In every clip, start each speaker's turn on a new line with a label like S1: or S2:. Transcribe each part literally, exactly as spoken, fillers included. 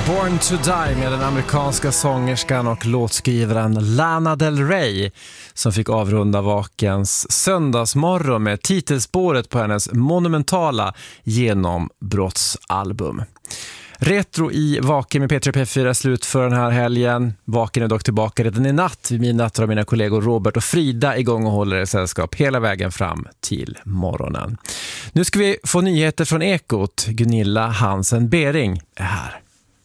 S1: Born to Die med den amerikanska sångerskan och låtskrivaren Lana Del Rey som fick avrunda Vakens söndagsmorgon med titelspåret på hennes monumentala genombrottsalbum. Retro i Vaken med P tre P fyra slut för den här helgen. Vaken är dock tillbaka redan i natt. Vid midnatt har mina kollegor Robert och Frida igång och håller er sällskap hela vägen fram till morgonen. Nu ska vi få nyheter från Ekot. Gunilla Hansen Bering är här.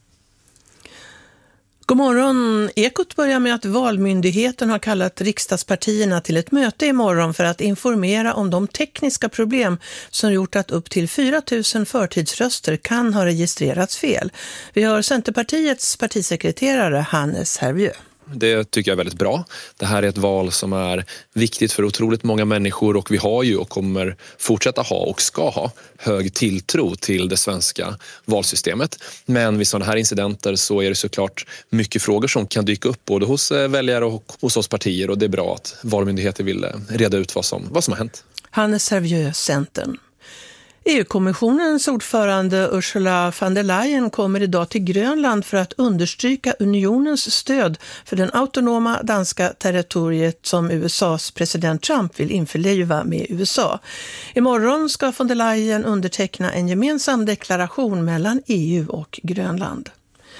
S2: God morgon. Ekot börjar med att Valmyndigheten har kallat riksdagspartierna till ett möte imorgon för att informera om de tekniska problem som gjort att upp till fyra tusen förtidsröster kan ha registrerats fel. Vi har Centerpartiets partisekreterare Hannes Hervieu.
S3: Det tycker jag är väldigt bra. Det här är ett val som är viktigt för otroligt många människor och vi har ju och kommer fortsätta ha och ska ha hög tilltro till det svenska valsystemet. Men vid sådana här incidenter så är det såklart mycket frågor som kan dyka upp både hos väljare och hos oss partier och det är bra att Valmyndigheten vill reda ut vad som, vad som har hänt.
S2: Hannes Hervieu, Centern. E U-kommissionens ordförande Ursula von der Leyen kommer idag till Grönland för att understryka unionens stöd för den autonoma danska territoriet som U S A:s president Trump vill införliva med U S A. Imorgon ska von der Leyen underteckna en gemensam deklaration mellan E U och Grönland.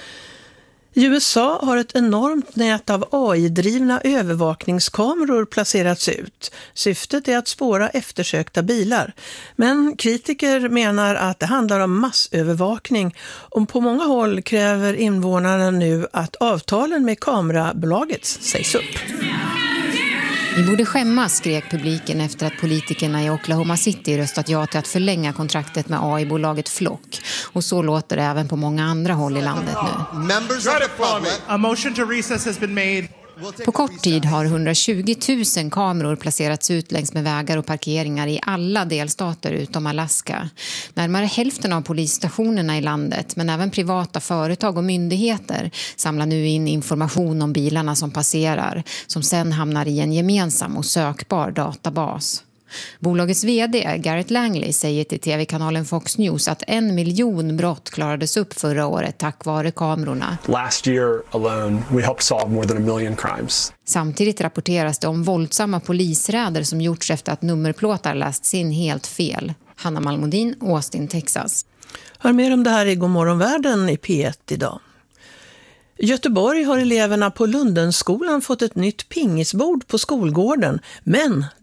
S2: I U S A har ett enormt nät av A I-drivna övervakningskameror placerats ut. Syftet är att spåra eftersökta bilar. Men kritiker menar att det handlar om massövervakning och på många håll kräver invånarna nu att avtalen med kamerabolaget sägs upp.
S4: Vi borde skämmas, skrek publiken efter att politikerna i Oklahoma City röstat ja till att förlänga kontraktet med A I-bolaget Flock. Och så låter det även på många andra håll i landet nu.
S5: A motion to recess has been made.
S4: På kort tid har hundratjugo tusen kameror placerats ut längs med vägar och parkeringar i alla delstater utom Alaska. Närmare hälften av polisstationerna i landet, men även privata företag och myndigheter samlar nu in information om bilarna som passerar, som sen hamnar i en gemensam och sökbar databas. Bolagets vd Garrett Langley säger till tv-kanalen Fox News att en miljon brott klarades upp förra året tack vare kamerorna.
S6: Last year alone we helped solve more than a million crimes.
S4: Samtidigt rapporteras det om våldsamma polisräder som gjorts efter att nummerplåtar lästs in helt fel. Hanna Malmodin, Austin, Texas.
S2: Hör mer om det här i Godmorgonvärlden i P ett idag. I Göteborg har eleverna på Lundenskolan fått ett nytt pingisbord på skolgården, men